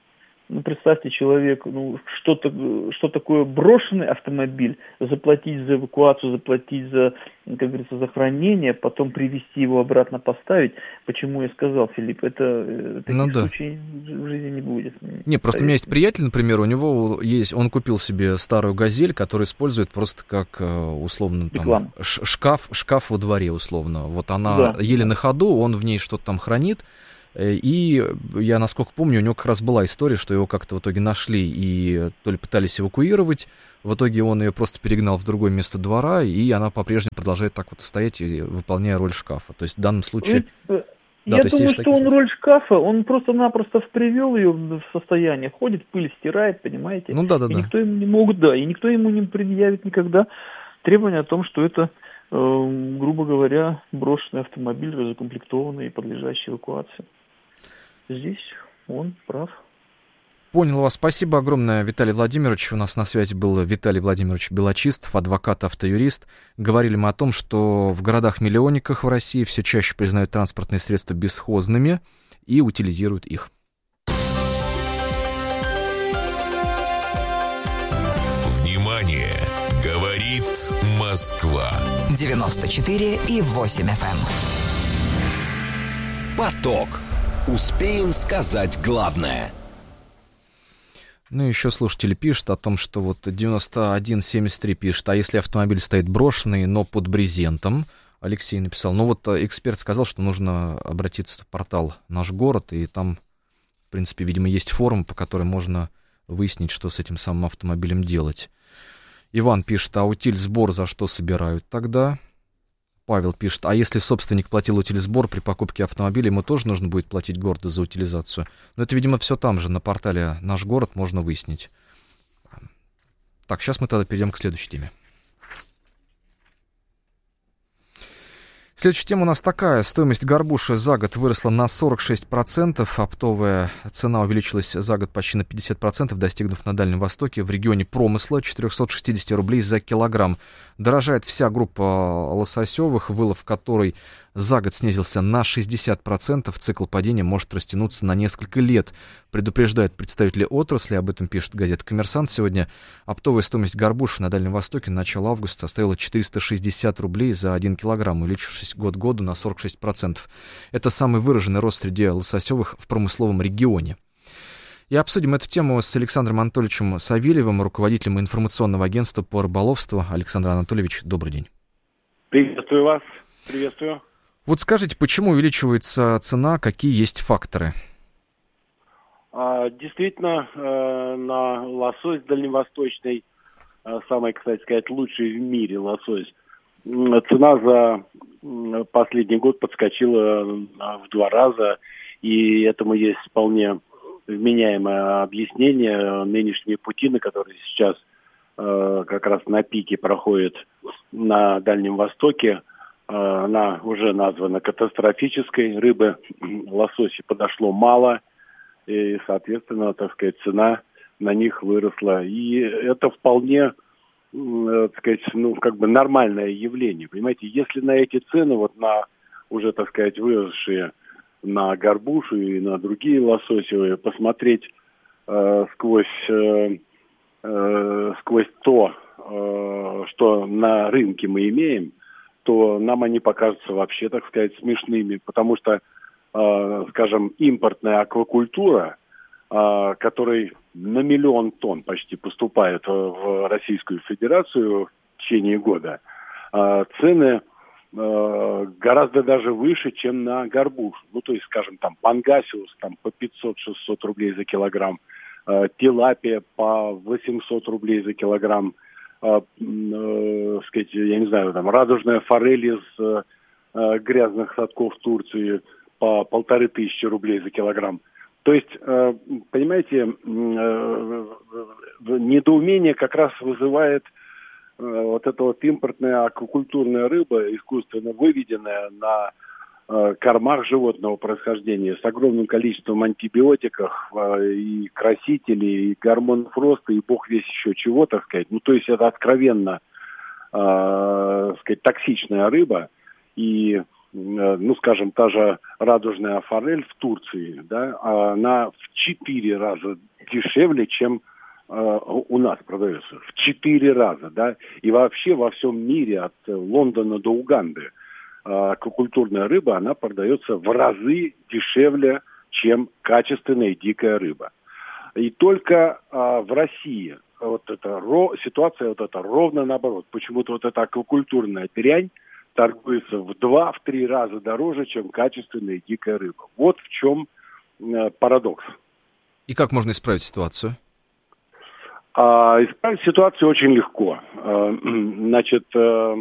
ну, представьте, человек, ну, что-то, что такое брошенный автомобиль, заплатить за эвакуацию, заплатить за, как говорится, за хранение, потом привезти его обратно, поставить. Почему я сказал, Филипп, это таких ну, да. случаев в жизни не будет. Не, просто у меня есть приятель, например, у него есть, он купил себе старую «Газель», которую использует просто как, условно, там, шкаф, шкаф во дворе, условно. Вот она да. еле на ходу, он в ней что-то там хранит. И я, насколько помню, у него как раз была история, что его как-то в итоге нашли и то ли пытались эвакуировать, в итоге он ее просто перегнал в другое место двора, и она по-прежнему продолжает так вот стоять, и выполняя роль шкафа. То есть в данном случае... Я да, думаю, что он роль шкафа, он просто-напросто привел ее в состояние, ходит, пыль стирает, понимаете? Ну да, да, и да. Никто ему не могут, да, и никто ему не предъявит никогда требования о том, что это, э, грубо говоря, брошенный автомобиль, разукомплектованный и подлежащий эвакуации. Здесь он прав. Понял вас. Спасибо огромное, Виталий Владимирович. У нас на связи был Виталий Владимирович Белочистов, адвокат, автоюрист. Говорили мы о том, что в городах-миллионниках в России все чаще признают транспортные средства бесхозными и утилизируют их. Внимание! Говорит Москва. девяносто четыре и восемь эф эм. Поток. Успеем сказать главное. Ну, еще слушатели пишут о том, что вот девяносто один семьдесят три пишет, а если автомобиль стоит брошенный, но под брезентом, Алексей написал, ну вот эксперт сказал, что нужно обратиться в портал «Наш город», и там, в принципе, видимо, есть форум, по которой можно выяснить, что с этим самым автомобилем делать. Иван пишет, а утильсбор за что собирают тогда? Павел пишет, а если собственник платил утилизбор при покупке автомобиля, ему тоже нужно будет платить городу за утилизацию? Но это, видимо, все там же, на портале «Наш город» можно выяснить. Так, сейчас мы тогда перейдем к следующей теме. Следующая тема у нас такая. Стоимость горбуши за год выросла на сорок шесть процентов. Оптовая цена увеличилась за год почти на пятьдесят процентов, достигнув на Дальнем Востоке в регионе промысла четыреста шестьдесят рублей за килограмм. Дорожает вся группа лососевых, вылов которой за год снизился на шестьдесят процентов. Цикл падения может растянуться на несколько лет, предупреждают представители отрасли. Об этом пишет газета «Коммерсант» сегодня. Оптовая стоимость горбуши на Дальнем Востоке на начало августа составила четыреста шестьдесят рублей за один килограмм, увеличившись год к году на сорок шесть процентов. Это самый выраженный рост среди лососевых в промысловом регионе. И обсудим эту тему с Александром Анатольевичем Савельевым, руководителем информационного агентства по рыболовству. Александр Анатольевич, добрый день. Приветствую вас. Приветствую. Вот скажите, почему увеличивается цена, какие есть факторы? А, действительно, э, на лосось дальневосточный, э, самый, кстати сказать, лучший в мире лосось, э, цена за э, последний год подскочила э, в два раза, и этому есть вполне вменяемое объяснение. Нынешние путины, которые сейчас э, как раз на пике проходят на Дальнем Востоке, она уже названа катастрофической, рыбы лосося подошло мало, и, соответственно, так сказать, цена на них выросла. И это вполне, так сказать, ну, как бы нормальное явление. Понимаете, если на эти цены, вот на уже, так сказать, выросшие на горбушу и на другие лососевые, посмотреть э, сквозь, э, э, сквозь то, э, что на рынке мы имеем, то нам они покажутся вообще, так сказать, смешными, потому что, э, скажем, импортная аквакультура, э, которой на миллион тонн почти поступает в Российскую Федерацию в течение года, э, цены э, гораздо даже выше, чем на горбушу. Ну, то есть, скажем, там пангасиус там, по пятьсот-шестьсот рублей за килограмм, э, тилапия по восемьсот рублей за килограмм, Uh, uh, сказать, я не знаю, там, радужная форель из uh, uh, грязных садков Турции по полторы тысячи рублей за килограмм. То есть, uh, понимаете, uh, недоумение как раз вызывает uh, вот эта вот импортная аквакультурная рыба, искусственно выведенная на uh, кормах животного происхождения с огромным количеством антибиотиков uh, и красителей, и гормонов роста, и бог весь еще чего, так сказать. Ну, то есть это откровенно, uh, сказать, токсичная рыба. И, uh, ну, скажем, та же радужная форель в Турции, да, она в четыре раза дешевле, чем э, у нас продается. В четыре раза, да. И вообще во всем мире, от Лондона до Уганды, э, аквакультурная рыба, она продается в разы дешевле, чем качественная дикая рыба. И только э, в России вот эта ро, ситуация вот эта ровно наоборот. Почему-то вот эта аквакультурная дрянь торгуется в два-в три раза дороже, чем качественная дикая рыба. Вот в чем э, парадокс. И как можно исправить ситуацию? А, исправить ситуацию очень легко. А, значит, а,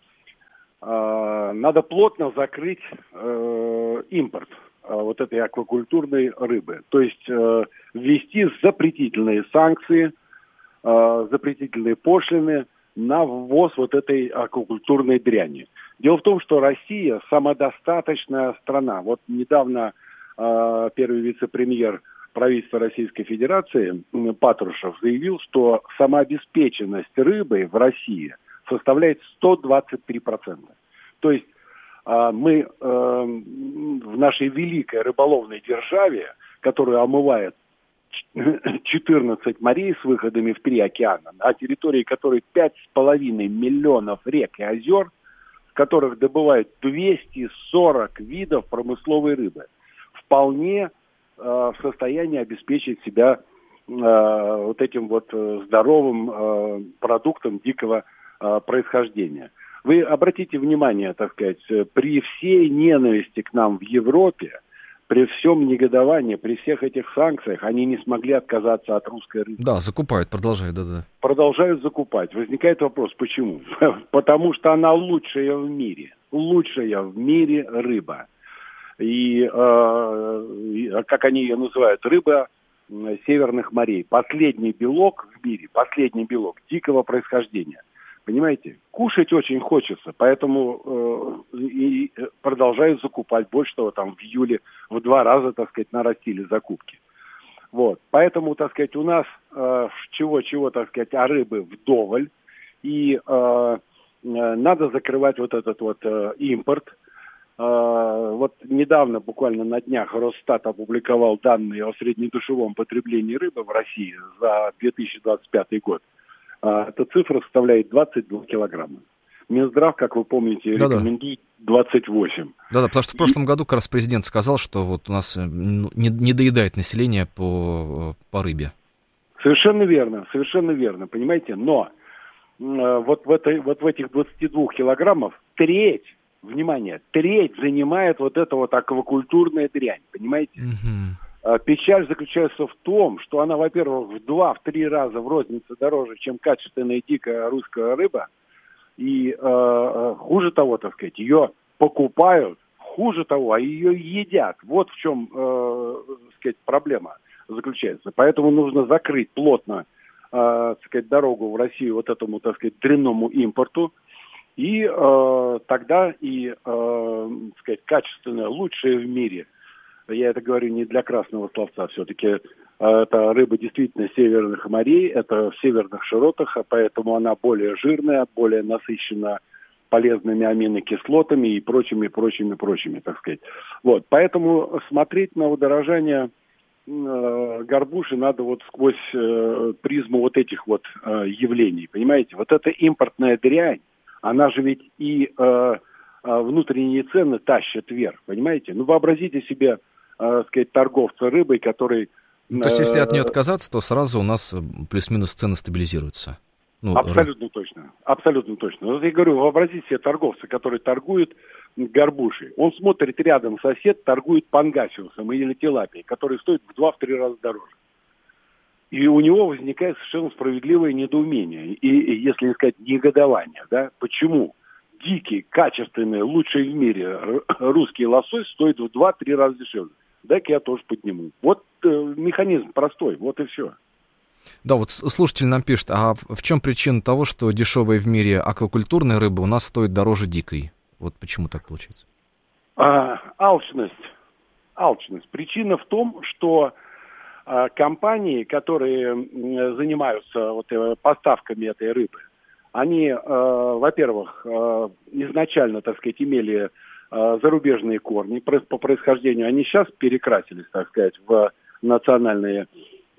а, надо плотно закрыть а, импорт а, вот этой аквакультурной рыбы. То есть а, ввести запретительные санкции, а, запретительные пошлины на ввоз вот этой аквакультурной дряни. Дело в том, что Россия самодостаточная страна. Вот недавно э, первый вице-премьер правительства Российской Федерации Патрушев заявил, что самообеспеченность рыбой в России составляет сто двадцать три процента. То есть э, мы э, в нашей великой рыболовной державе, которая омывает четырнадцать морей с выходами в три океана, на территории которой пять с половиной миллионов рек и озер, в которых добывают двести сорок видов промысловой рыбы, вполне э, в состоянии обеспечить себя э, вот этим вот э, здоровым э, продуктом дикого э, происхождения. Вы обратите внимание, так сказать, при всей ненависти к нам в Европе, при всем негодовании, при всех этих санкциях, они не смогли отказаться от русской рыбы. Да, закупают, продолжают, да-да. Продолжают закупать. Возникает вопрос, почему? Потому что она лучшая в мире. Лучшая в мире рыба. И, э, как они ее называют, рыба северных морей. Последний белок в мире, последний белок дикого происхождения. Понимаете? Кушать очень хочется, поэтому э, и продолжают закупать. Больше того, там в июле в два раза, так сказать, нарастили закупки. Вот. Поэтому, так сказать, у нас э, чего-чего, так сказать, а рыбы вдоволь. И э, э, надо закрывать вот этот вот э, импорт. Э, вот недавно, буквально на днях, Росстат опубликовал данные о среднедушевом потреблении рыбы в России за две тысячи двадцать пятый год. Эта цифра составляет двадцать два килограмма. Минздрав, как вы помните, Да-да. рекомендует двадцать восемь. Да-да, потому что в прошлом И... году как раз президент сказал, что вот у нас не, не доедает население по, по рыбе. Совершенно верно, совершенно верно, понимаете? Но э, вот, в этой, вот в этих двадцати двух килограммах треть, внимание, треть занимает вот эта вот аквакультурная дрянь, понимаете? Угу. Печаль заключается в том, что она, во-первых, в два-три раза в рознице дороже, чем качественная дикая русская рыба. И э, хуже того, так сказать, ее покупают, хуже того, а ее едят. Вот в чем, э, так сказать, проблема заключается. Поэтому нужно закрыть плотно, э, так сказать, дорогу в Россию вот этому, так сказать, дрянному импорту. И э, тогда и, э, так сказать, качественное, лучшее в мире. Я это говорю не для красного словца, все-таки это рыба действительно северных морей, это в северных широтах, поэтому она более жирная, более насыщена полезными аминокислотами и прочими, прочими, прочими, так сказать. Вот, поэтому смотреть на удорожание э, горбуши надо вот сквозь э, призму вот этих вот э, явлений, понимаете? Вот эта импортная дрянь, она же ведь и э, внутренние цены тащит вверх, понимаете? Ну, вообразите себе, так сказать, торговца рыбой, который... Ну, то есть, если от нее отказаться, то сразу у нас плюс-минус цены стабилизируются. Ну, абсолютно рыб... точно, абсолютно точно. Вот я говорю, вообразите себе торговца, который торгует горбушей. Он смотрит рядом, сосед торгует пангасиусом или тилапией, который стоит в два-три раза дороже. И у него возникает совершенно справедливое недоумение, и, и если не сказать негодование, да, почему дикий, качественный, лучший в мире русский лосось стоит в два-три раза дешевле. Дай-ка я тоже подниму. Вот э, механизм простой, вот и все. Да, вот слушатель нам пишет, а в чем причина того, что дешевая в мире аквакультурная рыба у нас стоит дороже дикой? Вот почему так получается? А, алчность. Алчность. Причина в том, что а, компании, которые м, занимаются вот, поставками этой рыбы, они, э, во-первых, э, изначально, так сказать, имели э, зарубежные корни по происхождению. Они сейчас перекрасились, так сказать, в национальные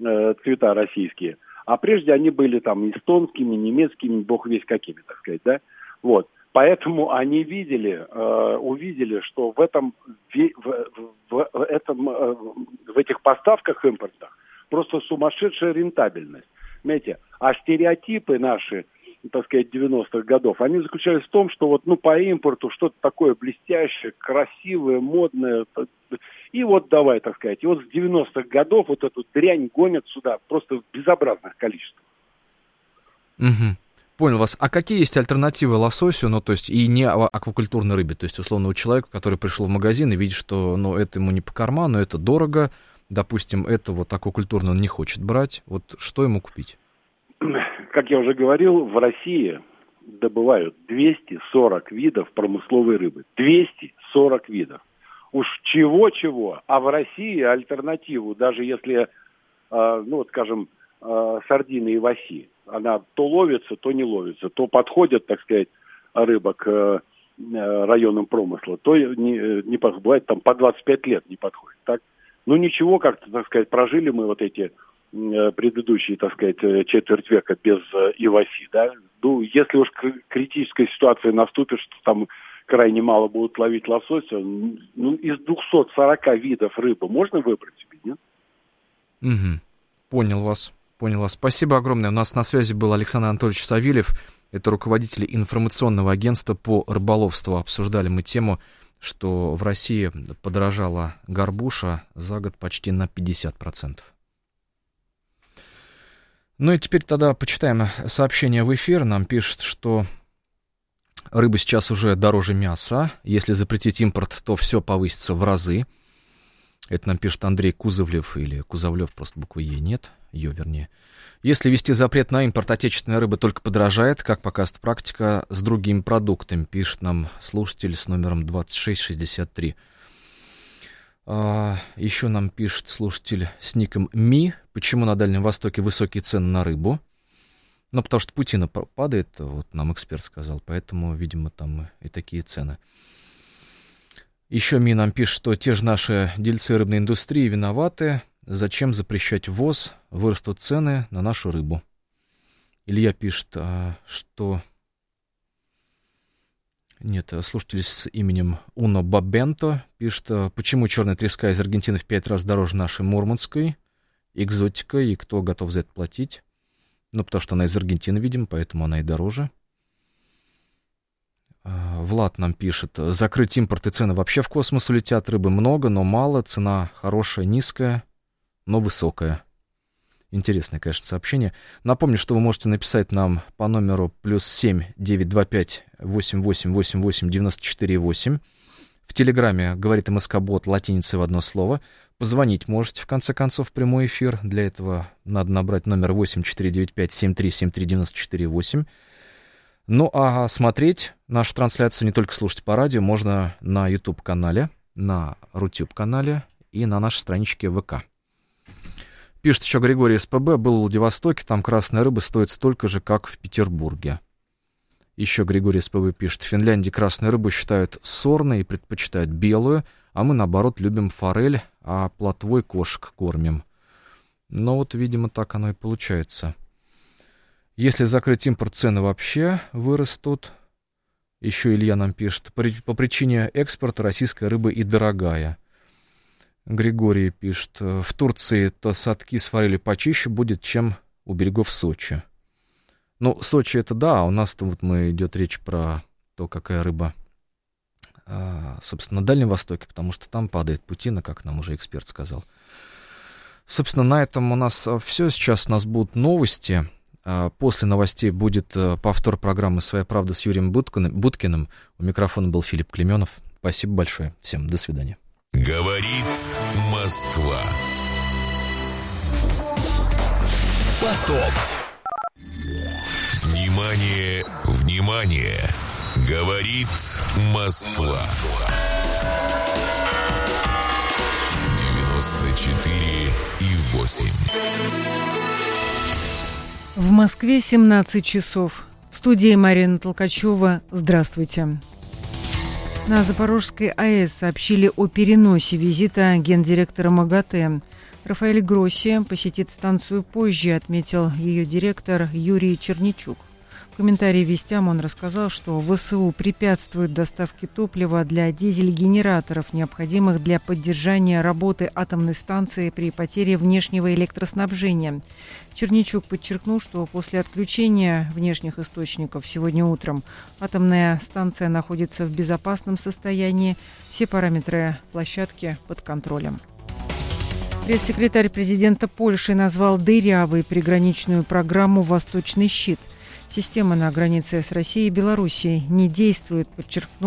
э, цвета российские. А прежде они были там эстонскими, немецкими, бог весть какими, так сказать, да. Вот. Поэтому они видели, э, увидели, что в этом, в, в, в, этом, э, в этих поставках импортных просто сумасшедшая рентабельность. Понимаете? А стереотипы наши, так сказать, девяностых годов, они заключались в том, что вот, ну, по импорту что-то такое блестящее, красивое, модное. И вот давай, так сказать, и вот с девяностых годов вот эту дрянь гонят сюда просто в безобразных количествах. Угу. Понял вас. А какие есть альтернативы лососю, ну, то есть и не аквакультурной рыбе? То есть, условно, у человека, который пришел в магазин и видит, что, ну, это ему не по карману, это дорого, допустим, это вот аквакультурно он не хочет брать, вот что ему купить? Как я уже говорил, в России добывают двести сорок видов промысловой рыбы. двести сорок видов. Уж чего-чего, а в России альтернативу, даже если, э, ну, вот, скажем, э, сардины и васи, она то ловится, то не ловится, то подходит, так сказать, рыба к э, районам промысла, то не, не бывает там по двадцать пять лет не подходит, так? Ну, ничего, как-то, так сказать, прожили мы вот эти э, предыдущие, так сказать, четверть века без э, иваси, да? Ну, если уж критическая ситуация наступит, что там крайне мало будут ловить лосося, ну, из двухсот сорока видов рыбы можно выбрать себе, нет? Угу. Понял вас, понял вас. Спасибо огромное. У нас на связи был Александр Анатольевич Савельев, это руководитель информационного агентства по рыболовству. Обсуждали мы тему, что в России подорожала горбуша за год почти на пятьдесят процентов. Ну и теперь тогда почитаем сообщение в эфир. Нам пишут, что рыба сейчас уже дороже мяса. Если запретить импорт, то все повысится в разы. Это нам пишет Андрей Кузовлев, или Кузовлев, просто буквы Е нет, Ё вернее. Если ввести запрет на импорт, отечественная рыба только подорожает, как показывает практика с другими продуктами, пишет нам слушатель с номером двадцать шесть шестьдесят три. А, еще нам пишет слушатель с ником Ми, почему на Дальнем Востоке высокие цены на рыбу. Ну, потому что паутина падает, вот нам эксперт сказал, поэтому, видимо, там и такие цены. Еще Ми нам пишет, что те же наши дельцы рыбной индустрии виноваты. Зачем запрещать ввоз? Вырастут цены на нашу рыбу. Илья пишет, что... Нет, слушатель с именем Уно Бабенто пишет, почему черная треска из Аргентины в пять раз дороже нашей мурманской, экзотика, и кто готов за это платить? Ну, потому что она из Аргентины, видимо, поэтому она и дороже. Влад нам пишет, закрыть импорт и цены вообще в космос улетят, рыбы много, но мало, цена хорошая, низкая, но высокая. Интересное, конечно, сообщение. Напомню, что вы можете написать нам по номеру плюс семь девятьсот двадцать пять восемьдесят восемь восемьдесят восемь девяносто четыре восемь. В Телеграме говорит МСК-бот латиницей в одно слово. Позвонить можете, в конце концов, в прямой эфир. Для этого надо набрать номер восемь четыре девять пять семь три семь три девять четыре восемь. Ну, а смотреть нашу трансляцию, не только слушать по радио, можно на YouTube-канале, на Рутюб-канале и на нашей страничке ВК. Пишет еще Григорий СПБ, был в Владивостоке, там красная рыба стоит столько же, как в Петербурге. Еще Григорий СПБ пишет, в Финляндии красную рыбу считают сорной и предпочитают белую, а мы, наоборот, любим форель, а плотвой кошек кормим. Но вот, видимо, так оно и получается. Если закрыть импорт, цены вообще вырастут. Еще Илья нам пишет, по причине экспорта российская рыба и дорогая. Григорий пишет, в Турции-то садки с форели почище будет, чем у берегов Сочи. Ну, Сочи это да, а у нас-то вот мы идет речь про то, какая рыба, собственно, на Дальнем Востоке, потому что там падает паутина, как нам уже эксперт сказал. Собственно, на этом у нас все. Сейчас у нас будут новости. После новостей будет повтор программы «Своя правда» с Юрием Буткиным. У микрофона был Филипп Клеменов. Спасибо большое. Всем до свидания. Говорит Москва. Поток. Внимание, внимание. Говорит Москва. девяносто четыре и восемь. В Москве семнадцать часов. В студии Марина Толкачева. Здравствуйте. На Запорожской АЭС сообщили о переносе визита гендиректора МАГАТЭ. Рафаэль Гросси посетит станцию позже, отметил ее директор Юрий Черничук. В комментарии «Вестям» он рассказал, что ВСУ препятствует доставке топлива для дизель-генераторов, необходимых для поддержания работы атомной станции при потере внешнего электроснабжения. Черничук подчеркнул, что после отключения внешних источников сегодня утром атомная станция находится в безопасном состоянии, все параметры площадки под контролем. Пресс-секретарь президента Польши назвал дырявой приграничную программу «Восточный щит». Система на границе с Россией и Белоруссией не действует, подчеркнул